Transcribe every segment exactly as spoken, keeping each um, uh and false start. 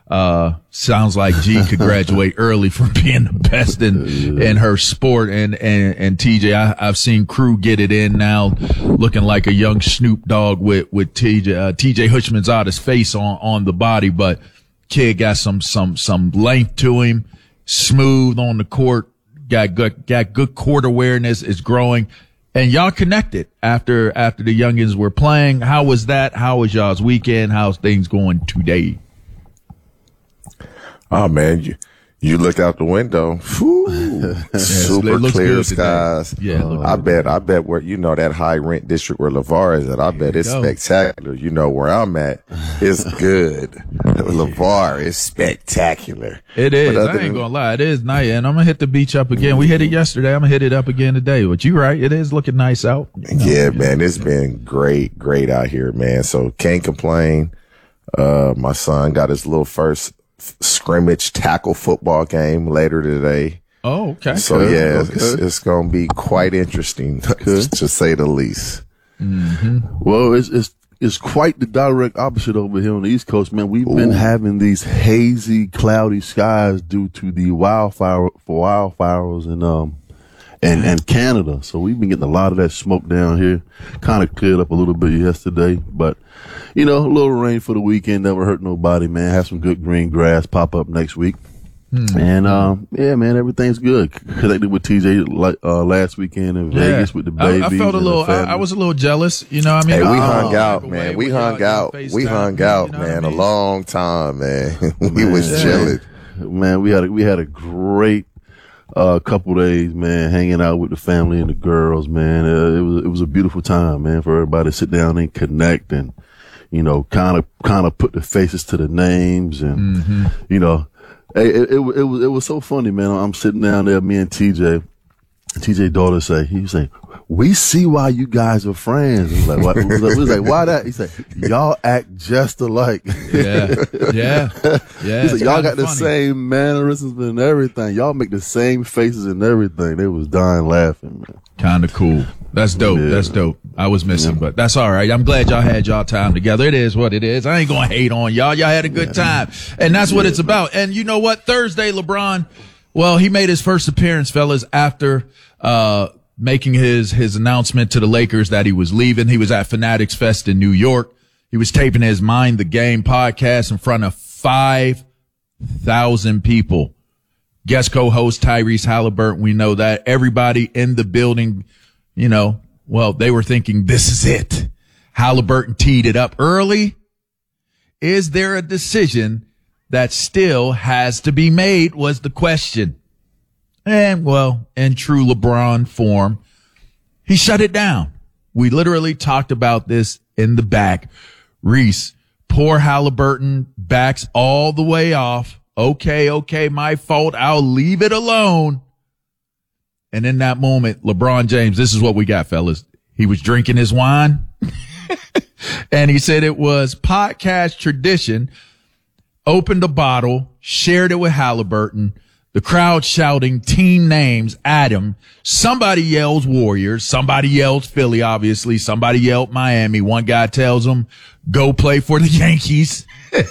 Uh, sounds like G could graduate early from being the best in, in her sport. And, and, and T J, I, I've seen Crew get it in now, looking like a young Snoop Dogg with, with T J, uh, T J Hutchman's face on, on the body, but kid got some, some, some length to him, smooth on the court, got good, got good court awareness, is growing. And y'all connected after, after the youngins were playing. How was that? How was y'all's weekend? How's things going today? Oh man, you you look out the window, whew, super clear skies. Yeah, uh, I bet, I bet where you know that high rent district where LeVar is at. I bet it's spectacular. You know where I'm at, it's good. LeVar is spectacular. It is. I ain't gonna lie, it is nice. And I'm gonna hit the beach up again. We hit it yesterday. I'm gonna hit it up again today. But you right, it is looking nice out. You know? Yeah, man, it's been great, great out here, man. So can't complain. Uh, my son got his little first scrimmage tackle football game later today. Oh, okay. So good. yeah, okay. it's, it's going to be quite interesting to say the least. Mm-hmm. Well, it's, it's, it's quite the direct opposite over here on the East Coast, man. We've Ooh. been having these hazy, cloudy skies due to the wildfire for wildfires and, um, and, and Canada. So we've been getting a lot of that smoke down here. Kind of cleared up a little bit yesterday, but you know, a little rain for the weekend never hurt nobody, man. Have some good green grass pop up next week. Hmm. And, um, yeah, man, everything's good. Connected with T J, uh, last weekend in yeah. Vegas with the babies. I, I felt a little, I, I was a little jealous, you know what I mean? Hey, we oh, hung out, man. We hung out. We hung out, man, a long time, man. we was yeah. chilling. Man, we had a, we had a great, uh, couple days, man, hanging out with the family and the girls, man. Uh, it was, it was a beautiful time, man, for everybody to sit down and connect and, you know, kind of, kind of put the faces to the names and, mm-hmm. you know, it, it, it, it was, it was so funny, man. I'm sitting down there, me and T J, T J daughter say, he was saying, we see why you guys are friends. He was like, what? We was like, we was like, why that? He said, y'all act just alike. Yeah. Yeah. Yeah. He said, y'all got the funny. same mannerisms and everything. Y'all make the same faces and everything. They was dying laughing, man. Kind of cool. That's dope. Yeah. That's dope. I was missing, yeah. but that's all right. I'm glad y'all had y'all time together. It is what it is. I ain't going to hate on y'all. Y'all had a good yeah. time. And that's yeah, what it's about. And you know what? Thursday, LeBron, well, he made his first appearance, fellas, after, uh, making his, his announcement to the Lakers that he was leaving. He was at Fanatics Fest in New York. He was taping his Mind the Game podcast in front of five thousand people. Guest co-host Tyrese Halliburton. We know that everybody in the building, you know, well, they were thinking this is it. Halliburton teed it up early. Is there a decision that still has to be made was the question. And, well, in true LeBron form, he shut it down. We literally talked about this in the back. Reese, poor Halliburton backs all the way off. Okay, okay, my fault. I'll leave it alone. And in that moment, LeBron James, this is what we got, fellas. He was drinking his wine. And he said it was podcast tradition. Opened a bottle, shared it with Halliburton. The crowd shouting team names at him. Somebody yells Warriors. Somebody yells Philly, obviously. Somebody yelled Miami. One guy tells him, go play for the Yankees.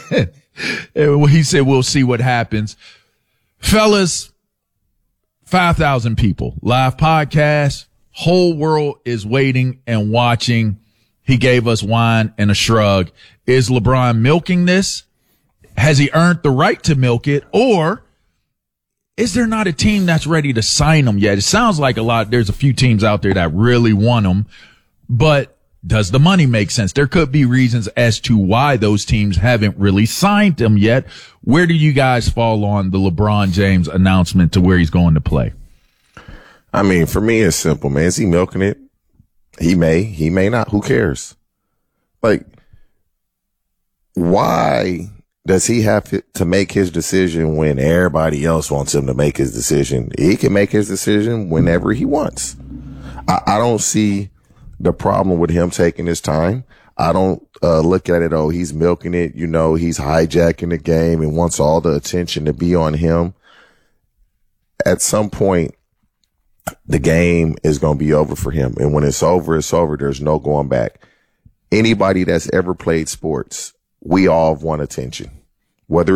And he said, we'll see what happens. Fellas, five thousand people. Live podcast. Whole world is waiting and watching. He gave us wine and a shrug. Is LeBron milking this? Has he earned the right to milk it? Or is there not a team that's ready to sign him yet? It sounds like a lot. There's a few teams out there that really want him, but does the money make sense? There could be reasons as to why those teams haven't really signed him yet. Where do you guys fall on the LeBron James announcement to where he's going to play? I mean, for me, it's simple, man. Is he milking it? He may, he may not. Who cares? Like, why does he have to make his decision when everybody else wants him to make his decision? He can make his decision whenever he wants. I, I don't see the problem with him taking his time. I don't uh, look at it, oh, he's milking it. You know, he's hijacking the game and wants all the attention to be on him. At some point, the game is going to be over for him. And when it's over, it's over. There's no going back. Anybody that's ever played sports, we all want attention. Whether